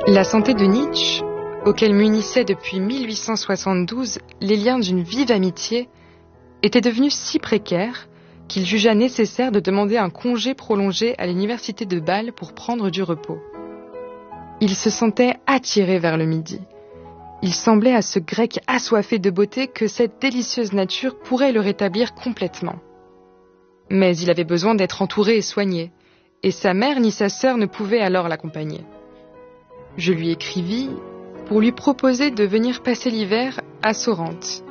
La santé de Nietzsche, auquel m'unissaient depuis 1872 les liens d'une vive amitié, était devenue si précaire qu'il jugea nécessaire de demander un congé prolongé à l'université de Bâle pour prendre du repos. Il se sentait attiré vers le midi. Il semblait à ce grec assoiffé de beauté que cette délicieuse nature pourrait le rétablir complètement. Mais il avait besoin d'être entouré et soigné, et sa mère ni sa sœur ne pouvaient alors l'accompagner. Je lui écrivis pour lui proposer de venir passer l'hiver à Sorrente.